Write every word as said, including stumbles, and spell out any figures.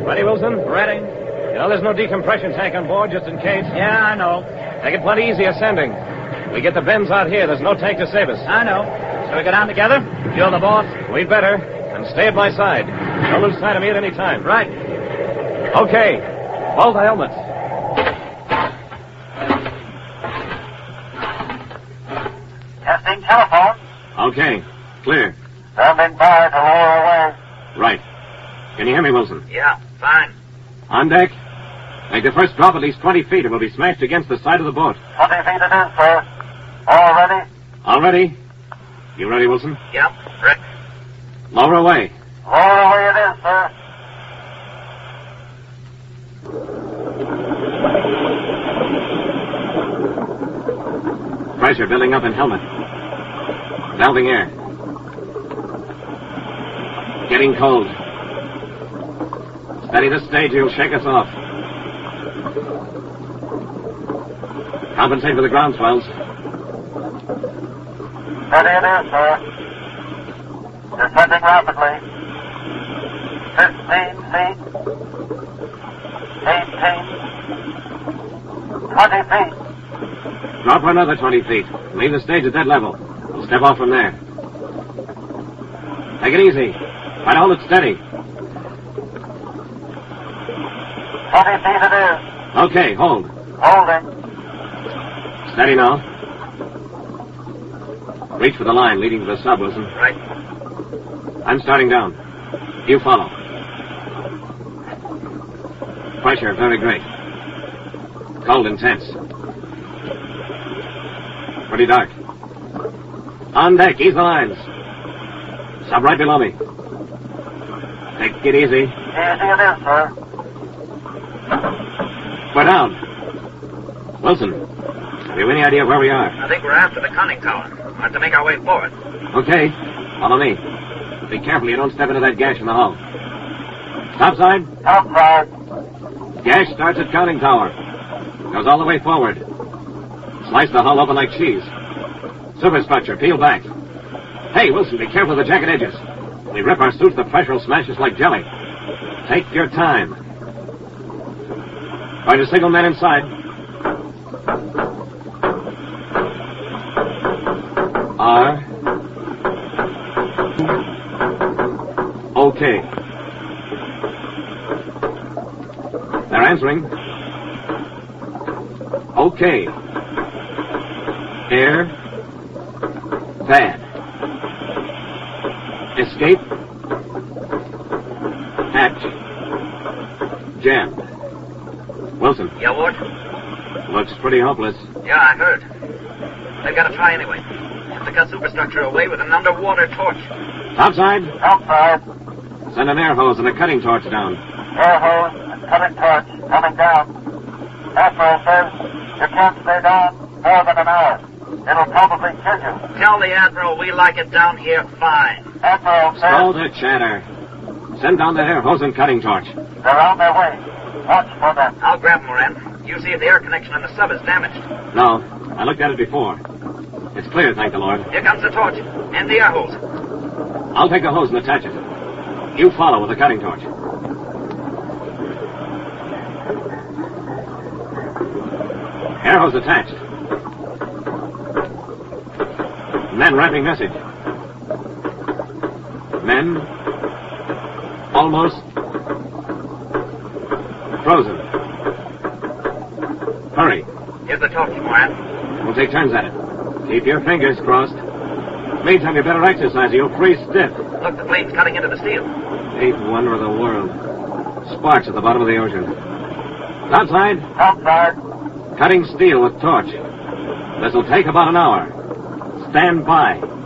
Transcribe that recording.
Ready, Wilson? Ready. You know, there's no decompression tank on board, just in case. Yeah, I know. Take it plenty easy ascending. We get the bends out here. There's no tank to save us. I know. Shall we go down together? You're the boss. We'd better. And stay at my side. Don't lose sight of me at any time. Right. Okay. Hold the helmets. Testing telephone. Okay. Clear. Standing by to lower away. Right. Can you hear me, Wilson? Yeah, fine. On deck. Make the first drop at least twenty feet or we'll be smashed against the side of the boat. Twenty feet it is, sir. All ready? All ready? You ready, Wilson? Yep, Rick. Lower away. Lower away it is, sir. Pressure building up in helmet. Valving air. Getting cold. Steady the stage or you'll shake us off. Compensate for the ground swells. Steady it is, sir. Descending rapidly. Fifteen feet. Eighteen. Twenty feet. Drop for another twenty feet. Leave the stage at that level. We'll step off from there. Take it easy. Try to hold it steady. Twenty feet it is. Okay, hold. Holding. Steady now. Reach for the line leading to the sub, Wilson. Right. I'm starting down. You follow. Pressure very great. Cold intense. Pretty dark. On deck, ease the lines. Sub right below me. Take it easy. Easy it is, sir. We're down. Wilson, have you any idea where we are? I think we're after the conning tower. We'll have to make our way forward. Okay. Follow me. Be careful you don't step into that gash in the hull. Topside. Outside. Gash starts at conning tower. Goes all the way forward. Slice the hull open like cheese. Superstructure, peel back. Hey, Wilson, be careful of the jacket edges. When we rip our suits, the pressure will smash us like jelly. Take your time. Going to signal men inside. R. Okay. They're answering. Okay. Air. Bad. Escape. Hatch. Jammed. Wilson. Yeah, Ward? Looks pretty hopeless. Yeah, I heard. They've got to try anyway. Have to cut superstructure away with an underwater torch. Topside. Outside. Send an air hose and a cutting torch down. Air hose and cutting torch coming down. Admiral says you can't stay down more than an hour. It'll probably kill you. Tell the Admiral we like it down here fine. Admiral says Slow the chatter. Send down the air hose and cutting torch. they're on their way. Watch for them. I'll grab them, Moran. You see if the air connection on the sub is damaged. No, I looked at it before. It's clear, thank the Lord. Here comes the torch and the air hose. I'll take the hose and attach it. You follow with the cutting torch. Air hose attached. Men wrapping message. Men almost frozen. Hurry. Here's the torch, Moran. We'll take turns at it. Keep your fingers crossed. Meantime, you better exercise or you'll freeze stiff. Look, the flame's cutting into the steel. Eighth wonder of the world. Sparks at the bottom of the ocean. Outside. Outside. Cutting steel with torch. This'll take about an hour. Stand by.